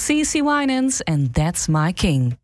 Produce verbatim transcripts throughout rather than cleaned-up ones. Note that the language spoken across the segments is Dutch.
C C Winans en That's My King.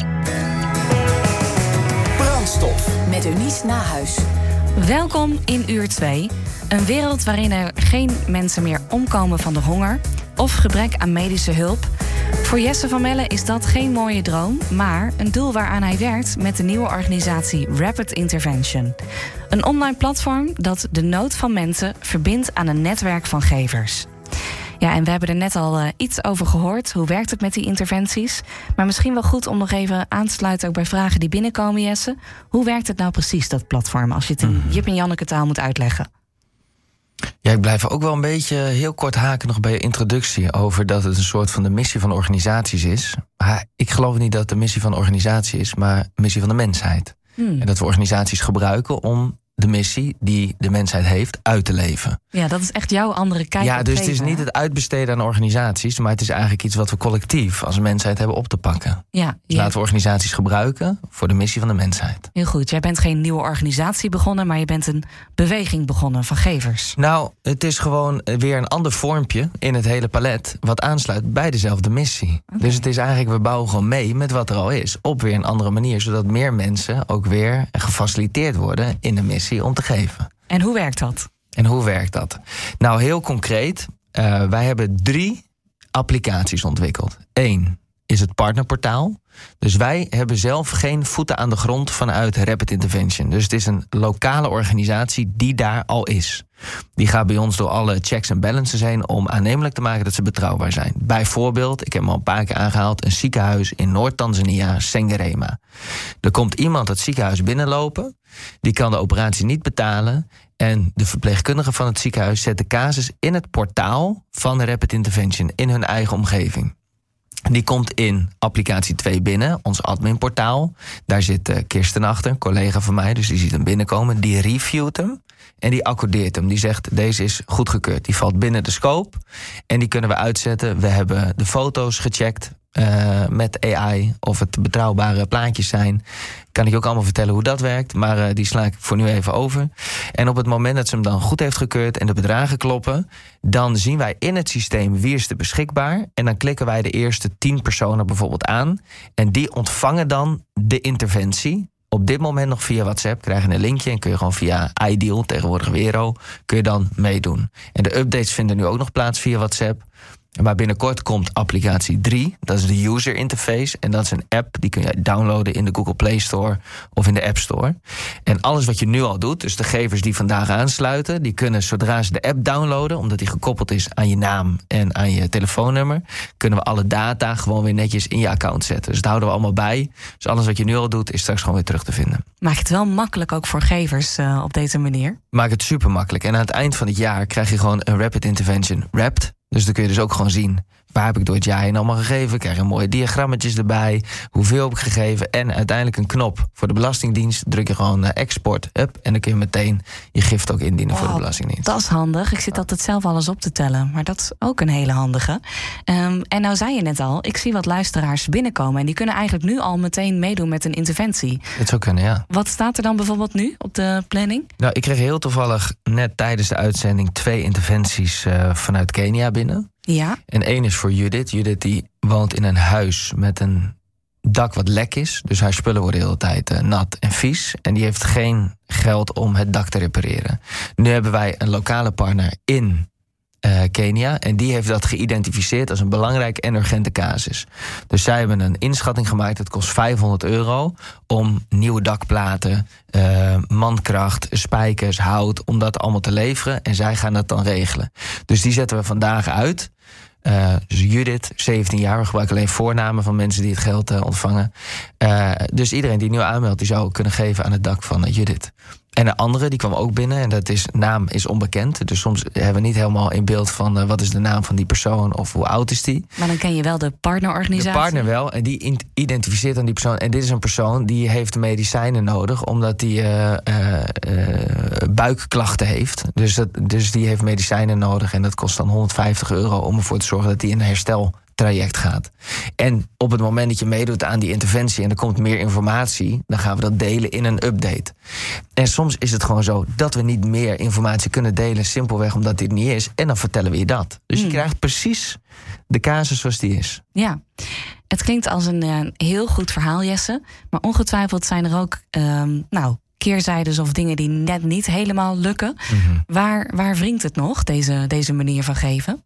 Brandstof met Eunice Nahuis. Welkom in uur twee. Een wereld waarin er geen mensen meer omkomen van de honger of gebrek aan medische hulp. Voor Jesse van Melle is dat geen mooie droom, maar een doel waaraan hij werkt met de nieuwe organisatie Rapid Intervention. Een online platform dat de nood van mensen verbindt aan een netwerk van gevers. Ja, en we hebben er net al uh, iets over gehoord. Hoe werkt het met die interventies? Maar misschien wel goed om nog even aan te sluiten ook bij vragen die binnenkomen, Jesse. Hoe werkt het nou precies, dat platform, als je het in Jip en Janneke taal moet uitleggen? Ja, ik blijf ook wel een beetje heel kort haken nog bij je introductie over dat het een soort van de missie van organisaties is. Maar ik geloof niet dat het de missie van de organisatie is, maar de missie van de mensheid. Hmm. En dat we organisaties gebruiken om de missie die de mensheid heeft uit te leven. Ja, dat is echt jouw andere kijk. Ja, dus geven, het is niet het uitbesteden aan organisaties, maar het is eigenlijk iets wat we collectief als mensheid hebben op te pakken. Ja, dus laten we organisaties gebruiken voor de missie van de mensheid. Heel goed. Jij bent geen nieuwe organisatie begonnen, maar je bent een beweging begonnen van gevers. Nou, het is gewoon weer een ander vormpje in het hele palet wat aansluit bij dezelfde missie. Okay. Dus het is eigenlijk, we bouwen gewoon mee met wat er al is, op weer een andere manier, zodat meer mensen ook weer gefaciliteerd worden in de missie om te geven. En hoe werkt dat? En hoe werkt dat? Nou, heel concreet. Uh, wij hebben drie applicaties ontwikkeld. Eén is het partnerportaal. Dus wij hebben zelf geen voeten aan de grond vanuit Rapid Intervention. Dus het is een lokale organisatie die daar al is. Die gaat bij ons door alle checks en balances heen om aannemelijk te maken dat ze betrouwbaar zijn. Bijvoorbeeld, ik heb hem al een paar keer aangehaald, een ziekenhuis in Noord-Tanzania, Sengerema. Er komt iemand het ziekenhuis binnenlopen, die kan de operatie niet betalen en de verpleegkundige van het ziekenhuis zet de casus in het portaal van Rapid Intervention in hun eigen omgeving. Die komt in applicatie twee binnen, ons adminportaal. Daar zit uh, Kirsten achter, een collega van mij, dus die ziet hem binnenkomen. Die reviewt hem en die accordeert hem. Die zegt, deze is goedgekeurd. Die valt binnen de scope en die kunnen we uitzetten. We hebben de foto's gecheckt uh, met A I of het betrouwbare plaatjes zijn. Kan ik ook allemaal vertellen hoe dat werkt, maar uh, die sla ik voor nu even over. En op het moment dat ze hem dan goed heeft gekeurd en de bedragen kloppen, dan zien wij in het systeem wie is er beschikbaar. En dan klikken wij de eerste tien personen bijvoorbeeld aan. En die ontvangen dan de interventie. Op dit moment nog via WhatsApp, krijgen een linkje en kun je gewoon via iDeal, tegenwoordig Wero, kun je dan meedoen. En de updates vinden nu ook nog plaats via WhatsApp. Maar binnenkort komt applicatie drie, dat is de user interface. En dat is een app, die kun je downloaden in de Google Play Store of in de App Store. En alles wat je nu al doet, dus de gevers die vandaag aansluiten, die kunnen zodra ze de app downloaden, omdat die gekoppeld is aan je naam en aan je telefoonnummer, kunnen we alle data gewoon weer netjes in je account zetten. Dus dat houden we allemaal bij. Dus alles wat je nu al doet, is straks gewoon weer terug te vinden. Maak het wel makkelijk ook voor gevers uh, op deze manier. Maak het super makkelijk. En aan het eind van het jaar krijg je gewoon een Rapid Intervention Wrapped. Dus dan kun je dus ook gewoon zien, waar heb ik door het jaar heen allemaal gegeven? Krijg je mooie diagrammetjes erbij, hoeveel heb ik gegeven? En uiteindelijk een knop voor de Belastingdienst. Druk je gewoon uh, export, up, en dan kun je meteen je gift ook indienen wow, voor de Belastingdienst. Dat is handig. Ik zit altijd zelf alles op te tellen, maar dat is ook een hele handige. Um, en nou zei je net al, ik zie wat luisteraars binnenkomen en die kunnen eigenlijk nu al meteen meedoen met een interventie. Het zou kunnen, ja. Wat staat er dan bijvoorbeeld nu op de planning? Nou, ik kreeg heel toevallig net tijdens de uitzending twee interventies uh, vanuit Kenia binnen. Ja. En één is voor Judith. Judith die woont in een huis met een dak wat lek is. Dus haar spullen worden de hele tijd uh, nat en vies. En die heeft geen geld om het dak te repareren. Nu hebben wij een lokale partner in uh, Kenia. En die heeft dat geïdentificeerd als een belangrijk en urgente casus. Dus zij hebben een inschatting gemaakt. Het kost vijfhonderd euro om nieuwe dakplaten, uh, mankracht, spijkers, hout, om dat allemaal te leveren. En zij gaan dat dan regelen. Dus die zetten we vandaag uit. Uh, dus Judith, zeventien jaar, we gebruiken alleen voornamen van mensen die het geld uh, ontvangen. Uh, dus iedereen die nu aanmeldt, die zou kunnen geven aan het dak van uh, Judith. En de andere, die kwam ook binnen en dat is, naam is onbekend. Dus soms hebben we niet helemaal in beeld van uh, wat is de naam van die persoon of hoe oud is die. Maar dan ken je wel de partnerorganisatie. De partner wel, en die identificeert dan die persoon. En dit is een persoon die heeft medicijnen nodig, omdat die uh, uh, uh, buikklachten heeft. Dus, dat, dus die heeft medicijnen nodig en dat kost dan honderdvijftig euro om ervoor te zorgen dat hij in een herstel traject gaat. En op het moment dat je meedoet aan die interventie en er komt meer informatie, dan gaan we dat delen in een update. En soms is het gewoon zo dat we niet meer informatie kunnen delen, simpelweg omdat dit niet is. En dan vertellen we je dat. Dus je mm. krijgt precies de casus zoals die is. Ja, het klinkt als een uh, heel goed verhaal, Jesse. Maar ongetwijfeld zijn er ook um, nou, keerzijdes of dingen die net niet helemaal lukken. Mm-hmm. Waar, waar wringt het nog, deze, deze manier van geven?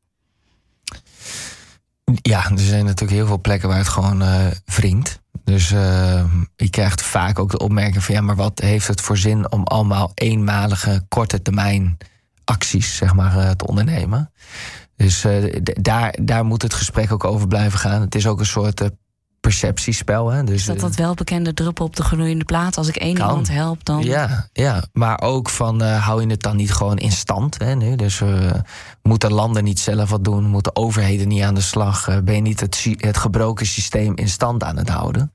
Ja, er zijn natuurlijk heel veel plekken waar het gewoon uh, wringt. Dus uh, je krijgt vaak ook de opmerking van ja, maar wat heeft het voor zin om allemaal eenmalige, korte termijn acties, zeg maar, uh, te ondernemen. Dus uh, d- daar, daar moet het gesprek ook over blijven gaan. Het is ook een soort uh, perceptiespel. Hè? Dus, is dat dat welbekende druppel op de gloeiende plaat? Als ik één kan. iemand help, dan... Ja, ja, maar ook van uh, hou je het dan niet gewoon in stand? Hè, nu? Dus uh, moeten landen niet zelf wat doen? Moeten overheden niet aan de slag? Uh, ben je niet het, het gebroken systeem in stand aan het houden?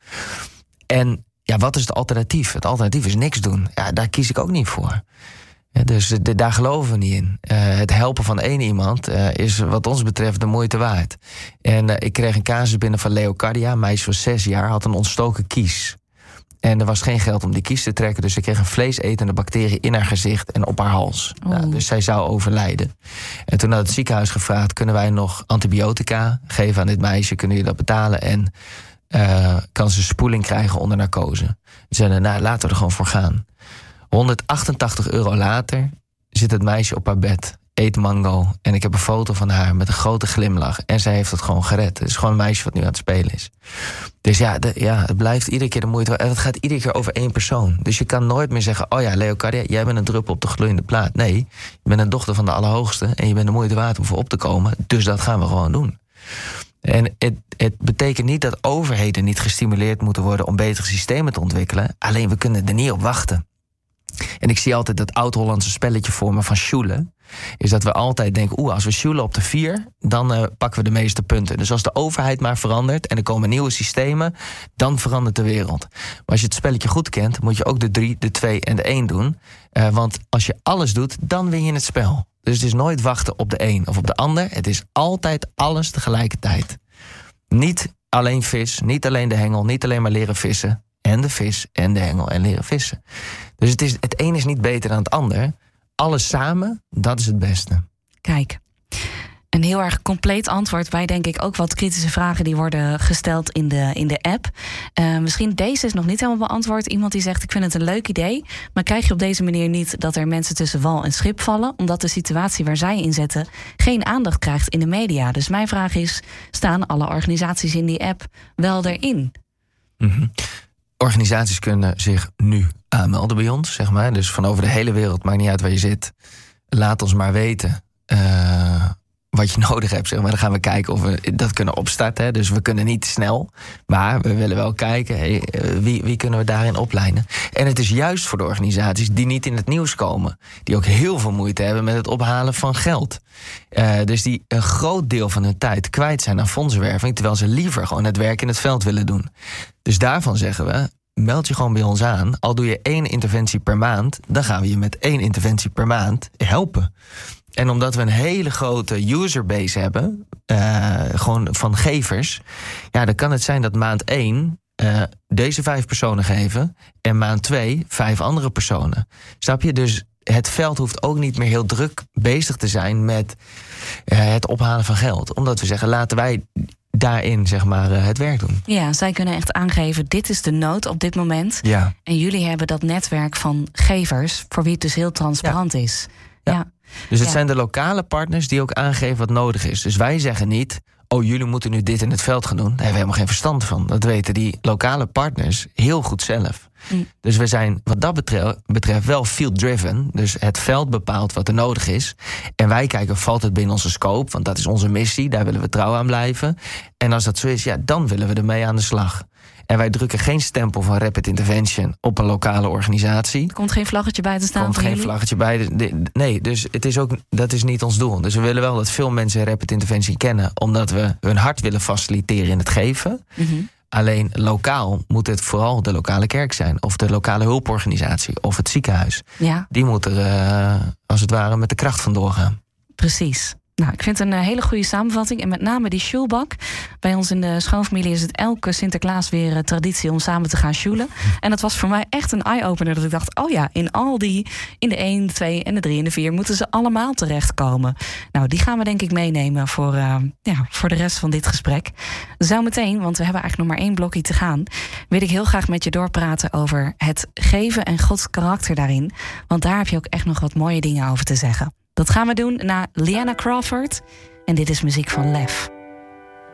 En ja, wat is het alternatief? Het alternatief is niks doen. Ja, daar kies ik ook niet voor. Ja, dus de, daar geloven we niet in. Uh, het helpen van één iemand uh, is wat ons betreft de moeite waard. En uh, ik kreeg een casus binnen van Leocardia. Een meisje van zes jaar had een ontstoken kies. En er was geen geld om die kies te trekken. Dus ze kreeg een vleesetende bacterie in haar gezicht en op haar hals. Oh. Nou, dus zij zou overlijden. En toen had het ziekenhuis gevraagd, kunnen wij nog antibiotica geven aan dit meisje? Kunnen jullie dat betalen? En uh, kan ze spoeling krijgen onder narcose? Ze zeiden, nou, laten we er gewoon voor gaan. honderdachtentachtig euro later zit het meisje op haar bed, eet mango. En ik heb een foto van haar met een grote glimlach. En zij heeft het gewoon gered. Het is gewoon een meisje wat nu aan het spelen is. Dus ja, de, ja het blijft iedere keer de moeite. En het gaat iedere keer over één persoon. Dus je kan nooit meer zeggen, oh ja, Leocardia, jij bent een druppel op de gloeiende plaat. Nee, je bent een dochter van de Allerhoogste en je bent de moeite waard om voor op te komen. Dus dat gaan we gewoon doen. En het, het betekent niet dat overheden niet gestimuleerd moeten worden om betere systemen te ontwikkelen. Alleen we kunnen er niet op wachten. En ik zie altijd dat oud-Hollandse spelletje voor me van sjoelen. Is dat we altijd denken, oeh, als we sjoelen op de vier, dan uh, pakken we de meeste punten. Dus als de overheid maar verandert en er komen nieuwe systemen, dan verandert de wereld. Maar als je het spelletje goed kent, moet je ook de drie, de twee en de één doen. Uh, want als je alles doet, dan win je het spel. Dus het is nooit wachten op de een of op de ander. Het is altijd alles tegelijkertijd. Niet alleen vis, niet alleen de hengel, niet alleen maar leren vissen. En de vis en de hengel en leren vissen. Dus het, is, het een is niet beter dan het ander. Alles samen, dat is het beste. Kijk, een heel erg compleet antwoord bij denk ik ook wat kritische vragen die worden gesteld in de, in de app. Uh, misschien deze is nog niet helemaal beantwoord. Iemand die zegt, ik vind het een leuk idee, maar krijg je op deze manier niet dat er mensen tussen wal en schip vallen, omdat de situatie waar zij in zetten geen aandacht krijgt in de media. Dus mijn vraag is, staan alle organisaties in die app wel erin? Mm-hmm. Organisaties kunnen zich nu aanmelden bij ons, zeg maar. Dus van over de hele wereld, maakt niet uit waar je zit. Laat ons maar weten uh, wat je nodig hebt, zeg maar. Dan gaan we kijken of we dat kunnen opstarten. Hè. Dus we kunnen niet snel, maar we willen wel kijken, hey, wie, wie kunnen we daarin opleiden. En het is juist voor de organisaties die niet in het nieuws komen. Die ook heel veel moeite hebben met het ophalen van geld. Uh, dus die een groot deel van hun tijd kwijt zijn aan fondsenwerving, terwijl ze liever gewoon het werk in het veld willen doen. Dus daarvan zeggen we, meld je gewoon bij ons aan. Al doe je één interventie per maand, dan gaan we je met één interventie per maand helpen. En omdat we een hele grote userbase hebben, uh, gewoon van gevers, ja, dan kan het zijn dat maand één uh, deze vijf personen geven en maand twee vijf andere personen. Snap je? Dus het veld hoeft ook niet meer heel druk bezig te zijn met uh, het ophalen van geld. Omdat we zeggen, laten wij daarin, zeg maar, uh, het werk doen. Ja, zij kunnen echt aangeven, dit is de nood op dit moment. Ja. En jullie hebben dat netwerk van gevers, voor wie het dus heel transparant ja. is. Ja. ja. Dus het ja. zijn de lokale partners die ook aangeven wat nodig is. Dus wij zeggen niet, oh, jullie moeten nu dit in het veld gaan doen. Daar hebben we helemaal geen verstand van. Dat weten die lokale partners heel goed zelf. Mm. Dus we zijn wat dat betreft, betreft wel field-driven. Dus het veld bepaalt wat er nodig is. En wij kijken, valt het binnen onze scope? Want dat is onze missie, daar willen we trouw aan blijven. En als dat zo is, ja, dan willen we ermee aan de slag. En wij drukken geen stempel van Rapid Intervention op een lokale organisatie. Er komt geen vlaggetje bij te staan. Er komt geen jullie? vlaggetje bij. Nee, dus het is ook, dat is niet ons doel. Dus we willen wel dat veel mensen Rapid Intervention kennen, omdat we hun hart willen faciliteren in het geven. Mm-hmm. Alleen lokaal moet het vooral de lokale kerk zijn, of de lokale hulporganisatie, of het ziekenhuis. Ja. Die moeten er uh, als het ware met de kracht vandoor gaan. Precies. Nou, ik vind het een hele goede samenvatting. En met name die sjoelbak. Bij ons in de schoonfamilie is het elke Sinterklaas weer uh, traditie om samen te gaan sjoelen. En dat was voor mij echt een eye-opener. Dat ik dacht, oh ja, in al die, in de één, de twee en de drie en de vier... moeten ze allemaal terechtkomen. Nou, die gaan we denk ik meenemen voor, uh, ja, voor de rest van dit gesprek. Zometeen, want we hebben eigenlijk nog maar één blokje te gaan... wil ik heel graag met je doorpraten over het geven en Gods karakter daarin. Want daar heb je ook echt nog wat mooie dingen over te zeggen. Dat gaan we doen na Liana Crawford. En dit is muziek van Lef.